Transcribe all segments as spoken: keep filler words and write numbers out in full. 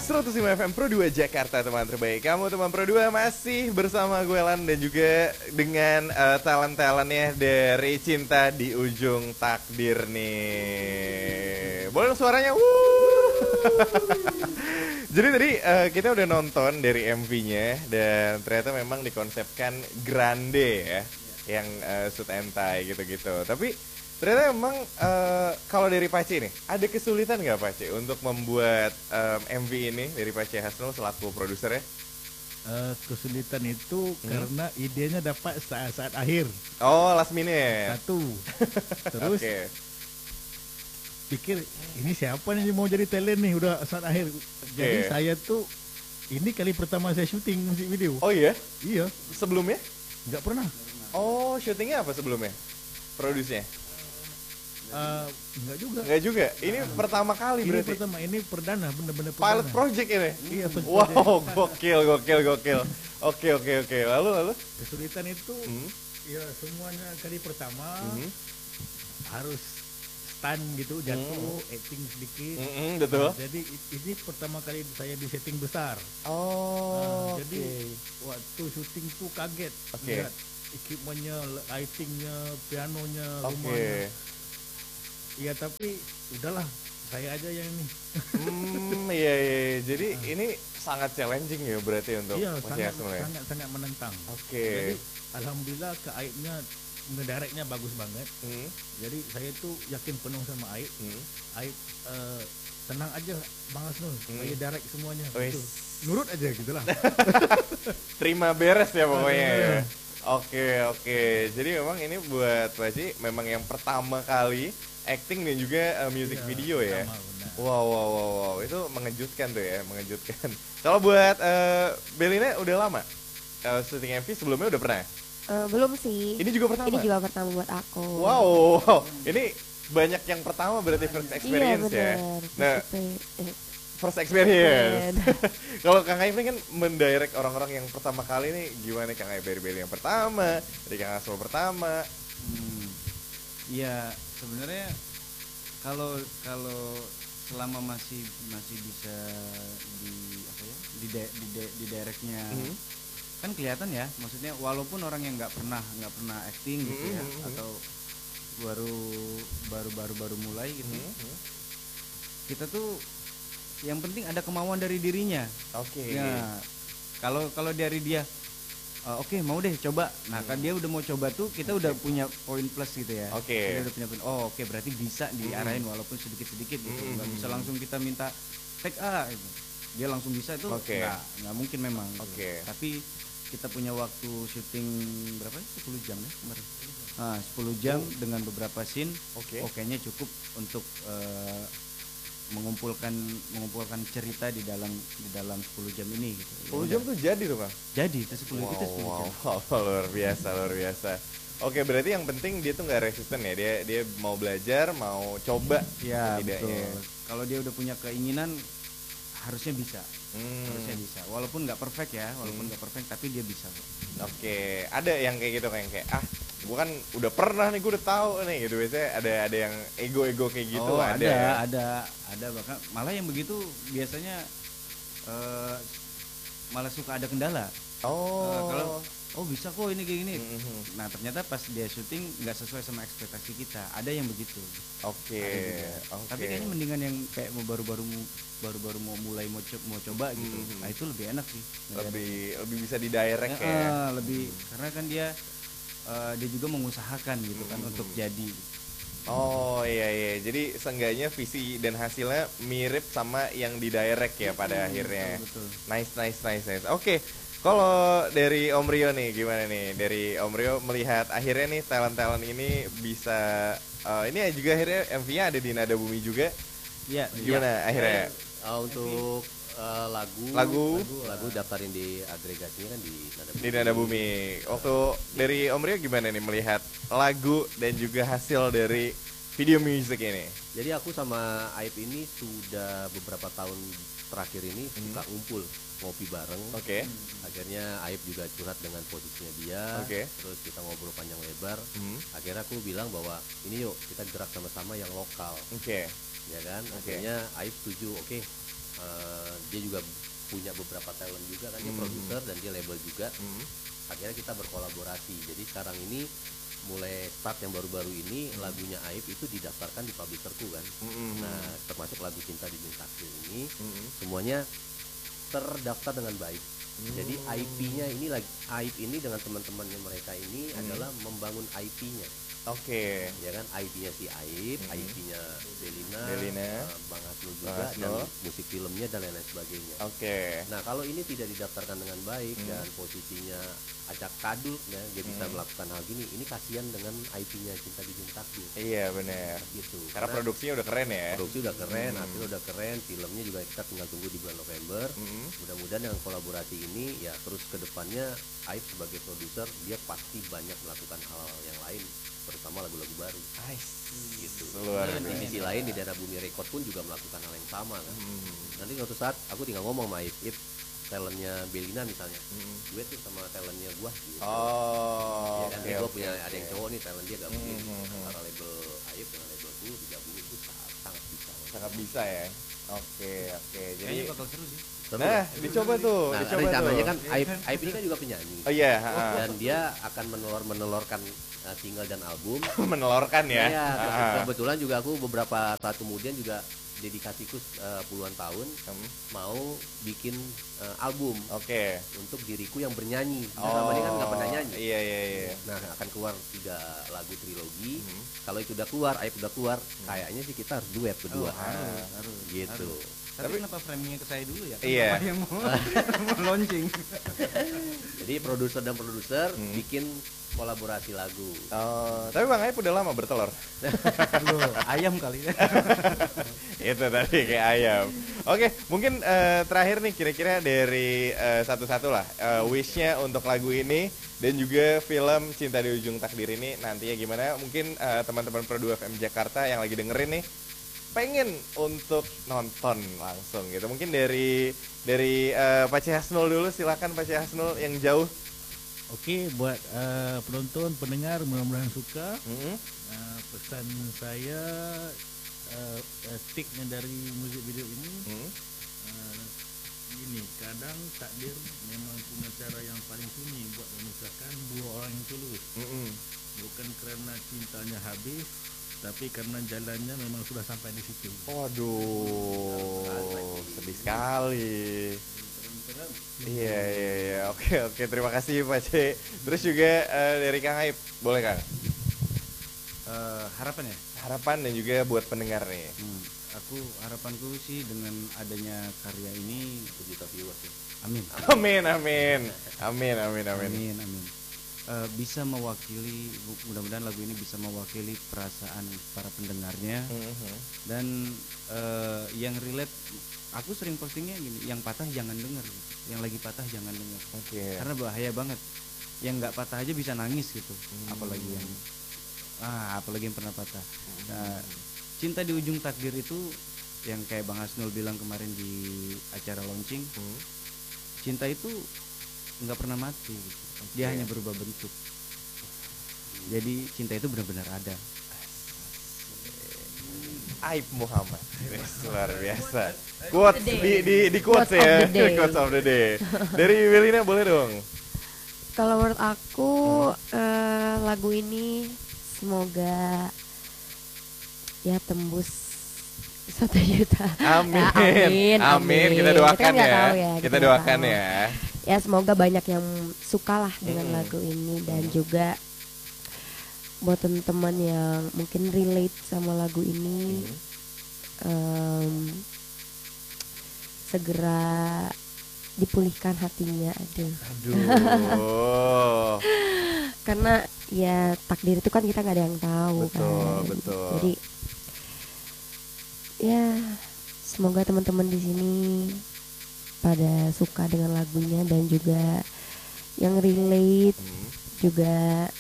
seratus lima F M Pro dua Jakarta, teman terbaik. Kamu teman Pro dua masih bersama gue Lan dan juga dengan uh, talent-talentnya dari Cinta di Ujung Takdir nih. Boleh suaranya? Wuh. Jadi tadi uh, kita udah nonton dari M V-nya dan ternyata memang dikonsepkan grande ya, yang uh, suit and tie gitu-gitu. Tapi ternyata emang uh, kalau dari Pace nih, ada kesulitan nggak Pace untuk membuat um, M V ini dari Pace Hasnul selaku produsernya? Uh, kesulitan itu hmm. karena idenya dapat saat-saat akhir. Oh, last minute. Satu. Terus okay. pikir ini siapa nih mau jadi talent nih udah saat akhir. Okay. Jadi saya tuh ini kali pertama saya syuting musik video. Oh iya? Iya. Sebelumnya? Nggak pernah. Oh, syutingnya apa sebelumnya? Produsnya? Uh, enggak juga. Enggak juga. Ini uh, pertama kali ini berarti. Pertama, ini perdana, benar-benar perdana. Pilot project ini. Iya, wow, gokil, gokil, gokil. Oke, oke, oke. Lalu, lalu? Kesulitan itu, hmm. ya semuanya kali pertama hmm. harus stand gitu, jatuh, hmm. acting sedikit. Hmm, betul. Nah, jadi ini pertama kali saya di setting besar. Oh. Nah, okay. Jadi waktu syuting tuh kaget. Oke. Okay. Equipmentnya, lightingnya, pianonya, okay. rumahnya. Iya tapi udahlah saya aja yang ini. Hmm iya iya. Jadi nah. ini sangat challenging ya berarti untuk iya, Mas sangat, Yasnul ya. sangat sangat menentang. Oke. Okay. Jadi alhamdulillah ke Aibnya ngedirectnya bagus banget. Hmm. Jadi saya tuh yakin penuh sama Aib. Hmm. Aib uh, tenang aja Bang Hasnul, hmm. saya direct semuanya. Gitu. Nurut aja gitulah. Terima beres ya pokoknya ya. Oke oke. Jadi memang ini buat Pace memang yang pertama kali acting dan juga uh, music iya, video ya. Wow, wow, wow, wow, itu mengejutkan tuh ya, mengejutkan. Kalau buat uh, Belina udah lama uh, syuting M V sebelumnya udah pernah? Uh, belum sih. Ini juga pertama? Ini juga pertama buat aku. Wow, wow. Ini banyak yang pertama berarti first experience iya, ya. Nah, first experience. Kalau Kang Aib kan mendirect orang-orang yang pertama kali nih, gimana Kang Aib dari Beli yang pertama, dari Kang Hasnul pertama? Iya. Hmm, sebenarnya kalau kalau selama masih masih bisa di apa ya di di, di, di directnya mm-hmm. kan kelihatan ya, maksudnya walaupun orang yang nggak pernah nggak pernah acting gitu ya mm-hmm. atau baru baru baru baru mulai gitu mm-hmm. kita tuh yang penting ada kemauan dari dirinya. Oke. Okay. Ya kalau kalau dari dia Uh, Oke okay, mau deh coba. Nah kan dia udah mau coba tuh kita okay. udah punya poin plus gitu ya. Oke. Okay. Dia udah punya poin. Oh oke okay, berarti bisa diarahin mm. walaupun sedikit-sedikit gitu. Mm. Gak bisa langsung kita minta take A. Gitu. Dia langsung bisa itu okay. nggak nggak mungkin memang. Oke. Okay. Gitu. Tapi kita punya waktu syuting berapa? sepuluh jam ya kemarin. Nah sepuluh jam oh. dengan beberapa scene. Oke. Okay. Oke-nya cukup untuk uh, mengumpulkan mengumpulkan cerita di dalam di dalam sepuluh jam ini gitu. sepuluh jam tuh jadi tuh Bang? Jadi itu sepuluh wow, itu sepuluh wow, jam. Wow, luar biasa, luar biasa. Oke, berarti yang penting dia tuh nggak resisten ya. Dia dia mau belajar, mau coba ya, betul. Kalau dia udah punya keinginan harusnya bisa. Hmm. Harusnya bisa. Walaupun nggak perfect ya, walaupun nggak hmm. perfect tapi dia bisa. Oke, ada yang kayak gitu kayak kayak ah gue kan udah pernah nih, gue udah tahu nih gitu. Biasanya ada ada yang ego-ego kayak gitu. Oh, ada ada ada ada bahkan malah yang begitu biasanya uh, malah suka ada kendala. Oh uh, kalau oh bisa kok ini kayak gini mm-hmm. Nah ternyata pas dia syuting nggak sesuai sama ekspektasi kita, ada yang begitu. Oke okay. okay. Tapi kayaknya mendingan yang kayak mau baru-baru baru-baru mau mulai mau coba mau coba gitu mm-hmm. Nah itu lebih enak sih, lebih lebih bisa didirect ya, ya. Uh, lebih mm-hmm. karena kan dia Uh, dia juga mengusahakan gitu kan hmm. untuk jadi. Oh iya iya, jadi seenggaknya visi dan hasilnya mirip sama yang di direct ya pada hmm, akhirnya. Betul, betul. Nice nice nice nice. Oke, okay. Kalau dari Om Rio nih gimana nih? Dari Om Rio melihat akhirnya nih talent-talent ini bisa uh, ini juga akhirnya M V-nya ada di Nada Bumi juga. Iya. Gimana ya, akhirnya? Uh, untuk Uh, lagu, lagu lagu daftarin di agregasinya kan di Nada Bumi. Di Nada Bumi. Waktu dari Om Rio gimana nih melihat lagu dan juga hasil dari video music ini? Jadi aku sama Aib ini sudah beberapa tahun terakhir ini hmm. suka ngumpul ngopi bareng. Oke. Okay. Akhirnya Aib juga curhat dengan posisinya dia. Oke. Okay. Terus kita ngobrol panjang lebar. Hmm. Akhirnya aku bilang bahwa ini yuk kita gerak sama-sama yang lokal. Oke. Okay. Ya kan. Akhirnya okay. Aib setuju. Oke. Okay. uh, dia juga punya beberapa talent juga kan, dia Hmm. produser dan dia label juga. Hmm. Akhirnya kita berkolaborasi. Jadi sekarang ini mulai start yang baru-baru ini Hmm. lagunya Aib itu didaftarkan di publisherku kan. Hmm. Nah termasuk lagu Cinta di Ujung Takdir ini Hmm. semuanya terdaftar dengan baik. Hmm. Jadi I P-nya ini lagi Aib ini dengan teman-temannya mereka ini Hmm. adalah membangun I P-nya. Oke. Ya kan, I P-nya si Aib, Hmm. I P-nya Belina, Belina, uh, Bang Hasnul juga, Bang dan Hasnul. musik filmnya dan lain-lain sebagainya. Oke. Nah kalau ini tidak didaftarkan dengan baik Hmm. dan posisinya acak kadul ya, dia bisa Hmm. melakukan hal gini, ini kasihan dengan I P-nya Cinta di Ujung Takdir. Iya benar. Gitu. Karena produksinya udah keren ya. produksi udah keren, Hmm. hasil udah keren, filmnya juga kita tinggal tunggu di bulan November. Hmm. Mudah-mudahan dengan kolaborasi ini ya terus ke depannya Aib sebagai produser dia pasti banyak melakukan hal yang lain, terutama lagu-lagu baru. Nice. Gitu. Luar Dan di biasa. sisi lain di daerah Bumi Record pun juga melakukan hal yang sama kan. Hmm. Nanti suatu saat aku tinggal ngomong sama Aib, Ip, talentnya Belina misalnya, Hmm. gue tuh sama talentnya gua gitu. Oh. Ya kan, Oke, eh, gua oke, punya oke. ada yang cowok nih talent dia gabungin Hmm, hmm, hmm. antara label Aib dengan labelku digabungin itu sangat, sangat bisa. Sangat bisa ya. Oke, oke. Jadi Kayaknya bakal seru sih. Seru. nah, dicoba tuh, Nah, dicoba rencananya tuh. kan Aib, Aib ini kan juga penyanyi. Oh iya, ha-ha. Dan dia akan menelor menelorkan uh, single dan album. menelorkan ya. Iya, ke- Ha-ha. kebetulan juga aku beberapa saat kemudian juga dedikasiku uh, puluhan tahun Hmm. mau bikin uh, album Oke. untuk diriku yang bernyanyi. Oh. Nah, sama dia kan nggak pernah nyanyi. Iya, iya, iya. Nah, akan keluar tiga lagu trilogi. Hmm. Kalau itu udah keluar, Aib udah keluar, kayaknya sih kita harus duet berdua. Oh, harus, harus, Gitu. harus. Tapi, Tapi- kenapa framingnya ke saya dulu ya? Iya. Kenapa yang mau, mau launching? Jadi produser dan produser Hmm. bikin kolaborasi lagu. Oh, tapi Bang Aib udah lama bertelur. Loh, ayam kali ya. Itu tadi kayak ayam. Oke, mungkin eh, terakhir nih kira-kira dari eh, satu-satu lah eh, wishnya untuk lagu ini dan juga film Cinta di Ujung Takdir ini nantinya gimana? Mungkin eh, teman-teman Pro dua F M Jakarta yang lagi dengerin nih pengen untuk nonton langsung gitu. Mungkin dari dari eh, Pak C Hasnul dulu, silakan Pak C Hasnul yang jauh. Oke, buat eh, penonton, pendengar mudah-mudahan suka. Mm-hmm. Eh, pesan saya eh, eh, sticknya dari musik video ini Hmm. eh, gini, kadang takdir memang punya cara yang paling sunyi buat memisahkan dua orang yang tulus. Mm-mm. Bukan karena cintanya habis, tapi karena jalannya memang sudah sampai di situ. Waduh, sedih sekali. Iya iya iya, oke oke, terima kasih Pak C. Terus juga eh, dari Kang Aib, boleh Kang? Eh, harapan ya? Harapan dan juga buat pendengar nih. Hmm, aku harapanku sih dengan adanya karya ini, Sejuta viewers ya. amin. Amin amin amin amin amin. Amin, amin. Eh, bisa mewakili, mudah-mudahan lagu ini bisa mewakili perasaan para pendengarnya Mhm. dan eh, yang relate. Aku sering postingnya gini, yang patah jangan denger, gitu. Yang lagi patah jangan denger, Oke. karena bahaya banget. Yang nggak patah aja bisa nangis gitu, Hmm. apalagi yang ah, apalagi yang pernah patah. Nah, Cinta di Ujung Takdir itu yang kayak Bang Hasnul bilang kemarin di acara launching, Hmm. cinta itu nggak pernah mati gitu. Dia hanya berubah bentuk. Jadi cinta itu benar-benar ada. Aib Muhammad. Yes, luar biasa. Quotes the day. di di di quotes Quotes of ya. the day. Quotes of the day. Dari Belina boleh dong. Kalau menurut aku eh, lagu ini semoga ya tembus satu juta. Amin. Ya, amin, Amin. Kita amin. doakan Kita nggak ya. tahu ya, Kita kita nggak doakan tahu. ya. Ya semoga banyak yang suka lah dengan Mm-mm. lagu ini dan Mm. juga buat teman-teman yang mungkin relate sama lagu ini em, segera dipulihkan hatinya, aduh. Aduh. Karena ya takdir itu kan kita nggak ada yang tahu. Betul, kan. betul. Jadi ya semoga teman-teman di sini pada suka dengan lagunya dan juga yang relate Hmm. juga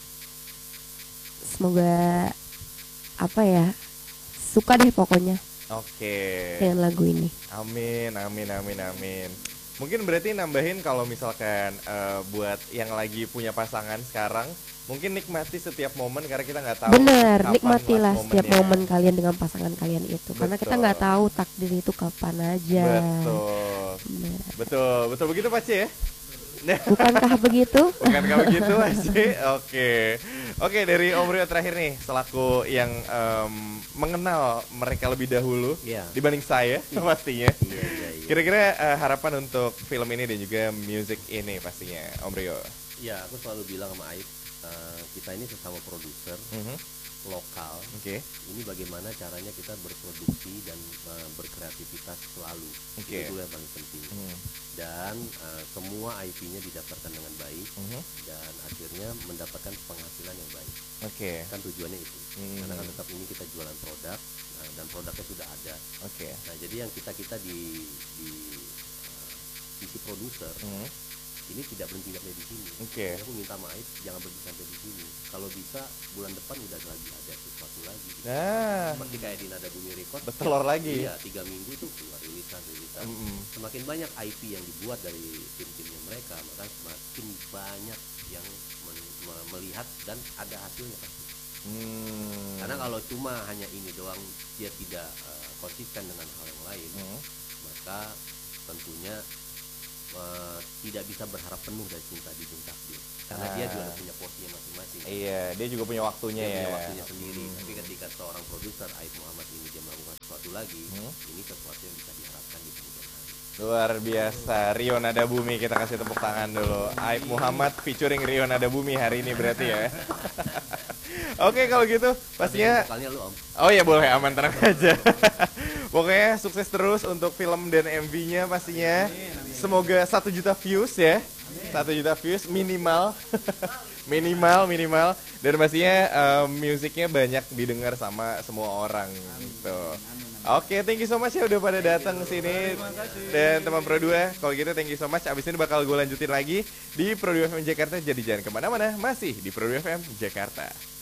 semoga apa ya, suka deh pokoknya Oke. dengan lagu ini. Amin, amin, amin, amin. Mungkin berarti nambahin kalau misalkan uh, buat yang lagi punya pasangan sekarang, mungkin nikmati setiap momen karena kita nggak tahu. Bener, nikmatilah setiap momen kalian dengan pasangan kalian itu. Betul. Karena kita nggak tahu takdir itu kapan aja. Betul. Bener. Betul, betul begitu Pak C ya? Bukankah begitu? Bukankah begitu Mas C? Oke. Oke, dari Om Rio terakhir nih, selaku yang um, mengenal mereka lebih dahulu yeah. dibanding saya pastinya. Yeah, yeah, yeah. Kira-kira uh, harapan untuk film ini dan juga music ini pastinya, Om Rio. Ya, aku selalu bilang sama Aib, uh, kita ini sesama produser mm-hmm. lokal. Oke. Okay. Ini bagaimana caranya kita berproduksi dan uh, berkreativitas selalu. Okay. Itu yang paling penting. Mm. Dan uh, semua I P-nya didaftarkan dengan baik mm-hmm. dan akhirnya mendapatkan penghasilan yang baik. Oke. Okay. Kan tujuannya itu. Mm. Karena kan tetap ini kita jualan produk uh, dan produknya sudah ada. Oke. Okay. Nah, jadi yang kita kita di di uh, sisi produser mm. ini tidak berhenti sampai di sini. Oke. Okay. Aku minta maaf, jangan berhenti sampai di sini. Kalau bisa bulan depan udah lagi ada sesuatu lagi. Gitu. Nah. Seperti kayak di Nada Bumi Record. Bertelur ya, lagi. Iya, tiga minggu tuh keluar rilisan rilisan. Mm-hmm. Semakin banyak I P yang dibuat dari tim-timnya mereka, maka semakin banyak yang men- me- melihat dan ada hasilnya pasti. Hmm. Karena kalau cuma hanya ini doang, dia tidak uh, konsisten dengan hal yang lain, mm. maka tentunya Uh, tidak bisa berharap penuh dari Cinta di Ujung Takdir karena ah. dia juga punya porsinya masing-masing. Iya, dia juga punya waktunya dia ya. Punya waktunya sendiri. Hmm. Tapi ketika seorang produser Aib Muhammad ini dia melakukan sesuatu lagi, hmm. ini sesuatu yang bisa diharapkan di kemudian hari. Luar biasa, Rio Nada Bumi, kita kasih tepuk tangan dulu. Aib Muhammad featuring Rio Nada Bumi hari ini berarti ya. Oke, kalau gitu pastinya. Lu, Om. Oh ya boleh, aman, tenang aja. Pokoknya sukses terus untuk film dan M V-nya pastinya. Semoga satu juta views ya, satu juta views minimal, minimal minimal. Dan pastinya uh, musiknya banyak didengar sama semua orang gitu. Oke, okay, thank you so much ya udah pada datang sini dan teman Pro dua. Kalau gitu thank you so much. Abis ini bakal gue lanjutin lagi di Pro dua F M Jakarta. Jadi jangan kemana-mana, masih di Pro dua F M Jakarta.